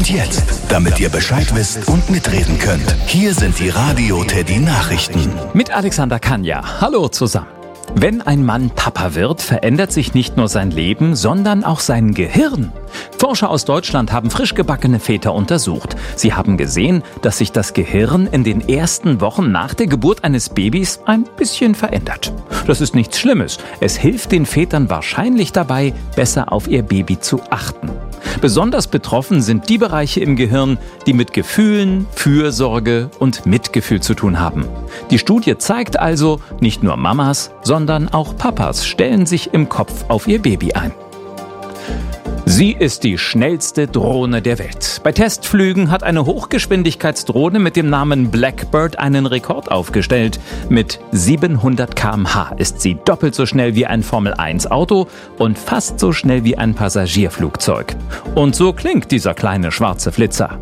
Und jetzt, damit ihr Bescheid wisst und mitreden könnt, hier sind die Radio Teddy Nachrichten. Mit Alexander Kanja. Hallo zusammen. Wenn ein Mann Papa wird, verändert sich nicht nur sein Leben, sondern auch sein Gehirn. Forscher aus Deutschland haben frisch gebackene Väter untersucht. Sie haben gesehen, dass sich das Gehirn in den ersten Wochen nach der Geburt eines Babys ein bisschen verändert. Das ist nichts Schlimmes. Es hilft den Vätern wahrscheinlich dabei, besser auf ihr Baby zu achten. Besonders betroffen sind die Bereiche im Gehirn, die mit Gefühlen, Fürsorge und Mitgefühl zu tun haben. Die Studie zeigt also, nicht nur Mamas, sondern auch Papas stellen sich im Kopf auf ihr Baby ein. Sie ist die schnellste Drohne der Welt. Bei Testflügen hat eine Hochgeschwindigkeitsdrohne mit dem Namen Blackbird einen Rekord aufgestellt. Mit 700 km/h ist sie doppelt so schnell wie ein Formel-1-Auto und fast so schnell wie ein Passagierflugzeug. Und so klingt dieser kleine schwarze Flitzer.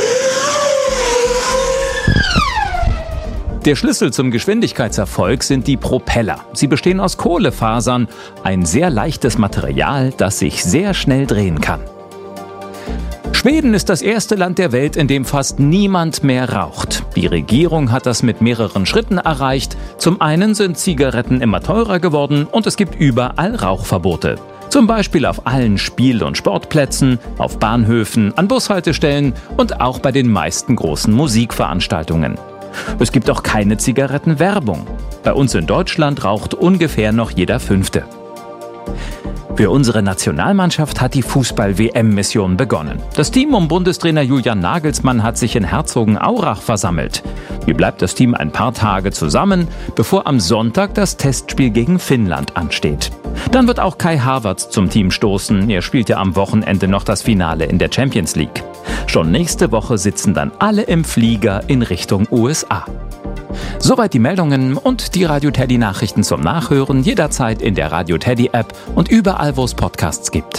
Der Schlüssel zum Geschwindigkeitserfolg sind die Propeller. Sie bestehen aus Kohlefasern, ein sehr leichtes Material, das sich sehr schnell drehen kann. Schweden ist das erste Land der Welt, in dem fast niemand mehr raucht. Die Regierung hat das mit mehreren Schritten erreicht. Zum einen sind Zigaretten immer teurer geworden und es gibt überall Rauchverbote. Zum Beispiel auf allen Spiel- und Sportplätzen, auf Bahnhöfen, an Bushaltestellen und auch bei den meisten großen Musikveranstaltungen. Es gibt auch keine Zigarettenwerbung. Bei uns in Deutschland raucht ungefähr noch jeder Fünfte. Für unsere Nationalmannschaft hat die Fußball-WM-Mission begonnen. Das Team um Bundestrainer Julian Nagelsmann hat sich in Herzogenaurach versammelt. Hier bleibt das Team ein paar Tage zusammen, bevor am Sonntag das Testspiel gegen Finnland ansteht. Dann wird auch Kai Havertz zum Team stoßen. Er spielt ja am Wochenende noch das Finale in der Champions League. Schon nächste Woche sitzen dann alle im Flieger in Richtung USA. Soweit die Meldungen und die Radio Teddy Nachrichten zum Nachhören jederzeit in der Radio Teddy App und überall, wo es Podcasts gibt.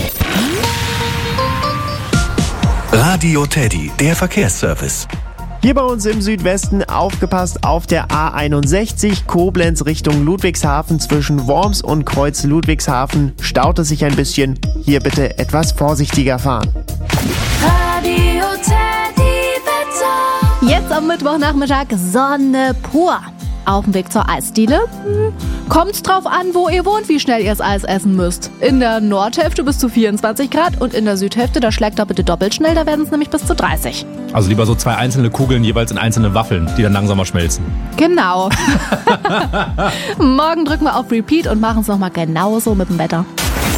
Radio Teddy, der Verkehrsservice. Hier bei uns im Südwesten aufgepasst auf der A61 Koblenz Richtung Ludwigshafen zwischen Worms und Kreuz Ludwigshafen. Staut es sich ein bisschen. Hier bitte etwas vorsichtiger fahren. Radio Teddy Wetter. Jetzt am Mittwochnachmittag Sonne pur. Auf dem Weg zur Eisdiele? Kommt's drauf an, wo ihr wohnt, wie schnell ihr das Eis essen müsst. In der Nordhälfte bis zu 24 Grad und in der Südhälfte, da schlägt er bitte doppelt schnell, da werden es nämlich bis zu 30. Also lieber so 2 einzelne Kugeln jeweils in einzelne Waffeln, die dann langsamer schmelzen. Genau. Morgen drücken wir auf Repeat und machen es nochmal genauso mit dem Wetter.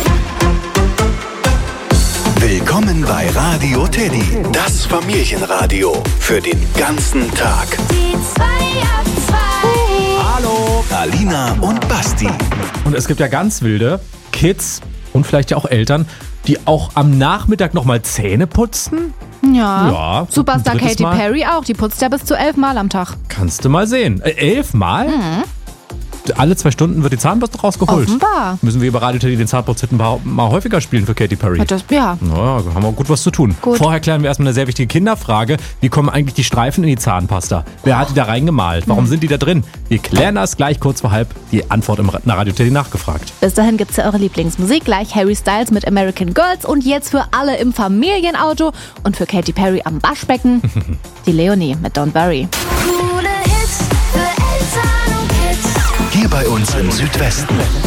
Willkommen bei Radio Teddy, das Familienradio für den ganzen Tag. Die 2 ab 2. Hallo! Alina und Basti. Und es gibt ja ganz wilde Kids und vielleicht ja auch Eltern, die auch am Nachmittag nochmal Zähne putzen. Ja. Superstar ein drittes Katy Mal. Perry auch, die putzt ja bis zu 11 Mal am Tag. Kannst du mal sehen. 11 Mal? Mhm. Alle 2 Stunden wird die Zahnbürste rausgeholt. Offenbar. Müssen wir über Radio Teddy den Zahnputzhit mal häufiger spielen für Katy Perry. Ja. Ja, haben wir gut was zu tun. Gut. Vorher klären wir erstmal eine sehr wichtige Kinderfrage. Wie kommen eigentlich die Streifen in die Zahnpasta? Wer hat die da reingemalt? Warum sind die da drin? Wir klären das gleich kurz vor halb. Die Antwort im Radio Teddy nachgefragt. Bis dahin gibt's ja eure Lieblingsmusik, gleich Harry Styles mit American Girls und jetzt für alle im Familienauto und für Katy Perry am Waschbecken, die Leonie mit Don't Worry. Hier bei uns im Südwesten.